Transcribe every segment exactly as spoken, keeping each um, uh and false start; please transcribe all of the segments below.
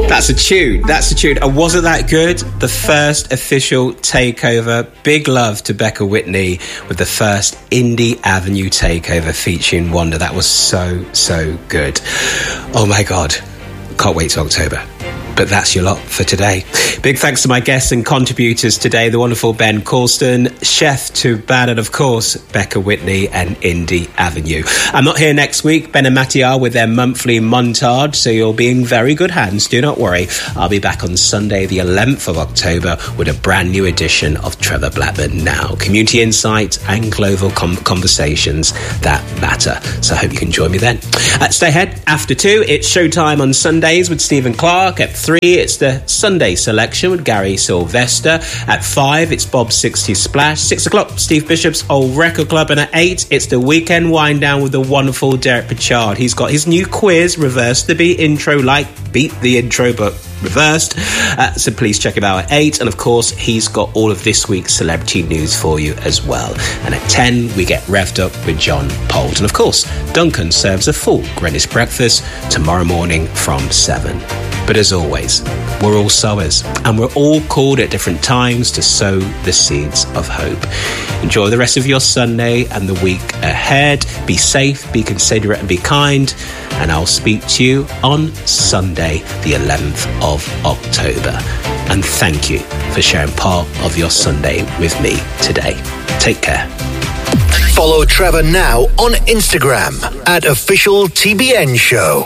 That's a tune. That's a tune. And wasn't that good? The first official takeover. Big love to Becca Whitney with the first Indie Avenue takeover featuring Wonder. That was so, so good. Oh my God. Can't wait till October. But that's your lot for today. Big thanks to my guests and contributors today, the wonderful Ben Colston, Chef to Bad, and of course, Becca Whitney and Indie Avenue. I'm not here next week. Ben and Matty are with their monthly montage, so you'll be in very good hands. Do not worry. I'll be back on Sunday, the eleventh of October, with a brand new edition of Trevor Blackman Now. Community insights and global com- conversations that matter. So I hope you can join me then. Uh, stay ahead. After two, it's showtime on Sundays with Stephen Clark. At three, it's the Sunday selection with Gary Sylvester. At five, it's Bob's sixties Splash. Six o'clock, Steve Bishop's Old Record Club. And at eight, it's the weekend wind down with the wonderful Derek Pritchard. He's got his new quiz, Reverse the Beat intro, like beat the intro, but reversed. Uh, so please check him out at eight. And of course, he's got all of this week's celebrity news for you as well. And at ten, we get revved up with John Polt. And of course, Duncan serves a full Greenwich breakfast tomorrow morning from seven. But as always, we're all sowers, and we're all called at different times to sow the seeds of hope. Enjoy the rest of your Sunday and the week ahead. Be safe, be considerate, and be kind. And I'll speak to you on Sunday, the eleventh of October. And thank you for sharing part of your Sunday with me today. Take care. Follow Trevor now on Instagram at Official T B N Show.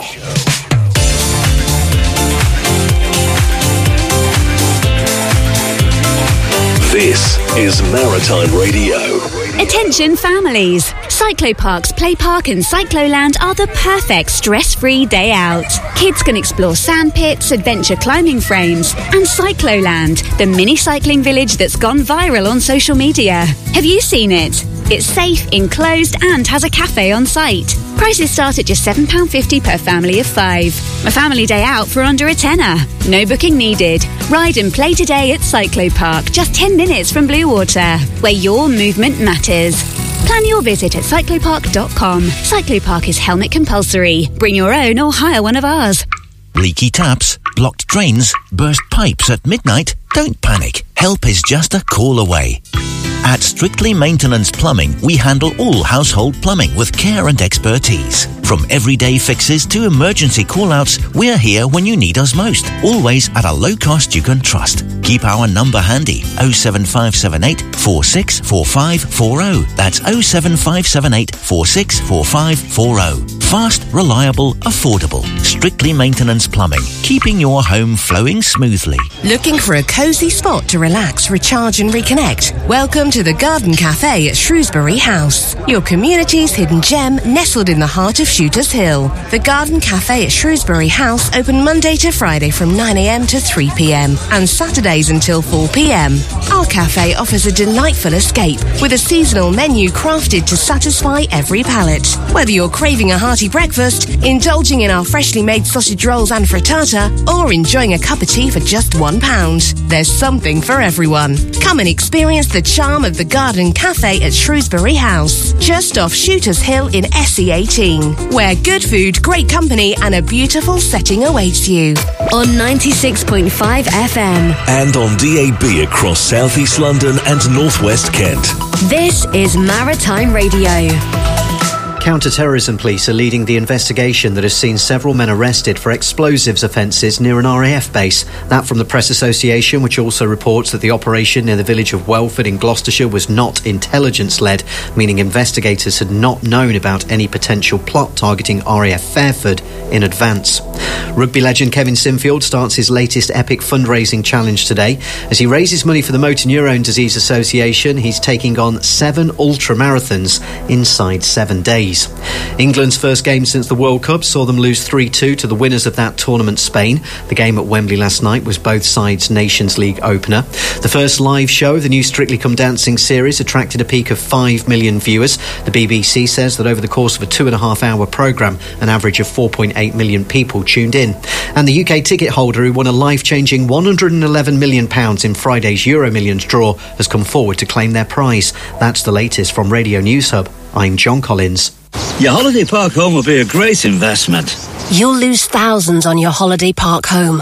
This is Maritime Radio. Attention families! Cyclopark's Play Park and Cycloland are the perfect stress-free day out. Kids can explore sand pits, adventure climbing frames, and Cycloland, the mini cycling village that's gone viral on social media. Have you seen it? It's safe, enclosed, and has a cafe on site. Prices start at just seven pounds fifty per family of five. A family day out for under a tenner. No booking needed. Ride and play today at Cyclopark, just ten minutes from Bluewater, where your movement matters. Plan your visit at cyclopark dot com. Cyclopark is helmet compulsory. Bring your own or hire one of ours. Leaky taps, blocked drains, burst pipes at midnight? Don't panic. Help is just a call away. At Strictly Maintenance Plumbing, we handle all household plumbing with care and expertise. From everyday fixes to emergency call-outs, we're here when you need us most. Always at a low cost you can trust. Keep our number handy, oh seven five seven eight, four six four five four oh. That's oh seven five seven eight, four six four five four oh. Fast, reliable, affordable. Strictly Maintenance Plumbing, keeping your home flowing smoothly. Looking for a cosy spot to relax, recharge and reconnect? Welcome to the Garden Cafe at Shrewsbury House, your community's hidden gem nestled in the heart of Shooters Hill. The Garden Cafe at Shrewsbury House open Monday to Friday from nine a m to three p m and Saturdays until four p m. Our cafe offers a delightful escape with a seasonal menu crafted to satisfy every palate. Whether you're craving a hearty breakfast, indulging in our freshly made sausage rolls and frittata, or enjoying a cup of tea for just one pound, there's something for everyone. Come and experience the charm of the Garden Cafe at Shrewsbury House, just off Shooters Hill in S E eighteen, where good food, great company and a beautiful setting awaits you. On ninety-six point five F M. And on D A B across South East London and North West Kent. This is Maritime Radio. Counter-terrorism police are leading the investigation that has seen several men arrested for explosives offences near an R A F base. That from the Press Association, which also reports that the operation near the village of Welford in Gloucestershire was not intelligence-led, meaning investigators had not known about any potential plot targeting R A F Fairford in advance. Rugby legend Kevin Sinfield starts his latest epic fundraising challenge today. As he raises money for the Motor Neurone Disease Association, he's taking on seven ultra-marathons inside seven days. England's first game since the World Cup saw them lose three two to the winners of that tournament, Spain. The game at Wembley last night was both sides' Nations League opener. The first live show of the new Strictly Come Dancing series attracted a peak of five million viewers. The B B C says that over the course of a two and a half hour programme, an average of four point eight million people tuned in. And the U K ticket holder who won a life-changing one hundred eleven million pounds in Friday's Euro Millions draw has come forward to claim their prize. That's the latest from Radio News Hub. I'm John Collins. Your holiday park home will be a great investment. You'll lose thousands on your holiday park home.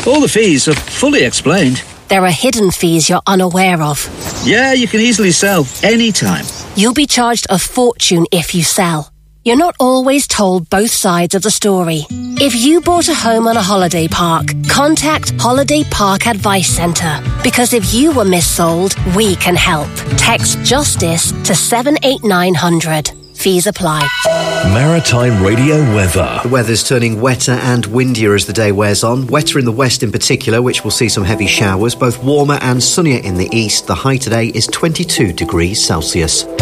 All the fees are fully explained. There are hidden fees you're unaware of. Yeah, you can easily sell anytime. You'll be charged a fortune if you sell. You're not always told both sides of the story. If you bought a home on a holiday park, contact Holiday Park Advice Centre. Because if you were missold, we can help. Text JUSTICE to seven eight nine hundred. Fees apply. Maritime Radio weather. The weather's turning wetter and windier as the day wears on. Wetter in the west in particular, which will see some heavy showers. Both warmer and sunnier in the east. The high today is twenty-two degrees Celsius.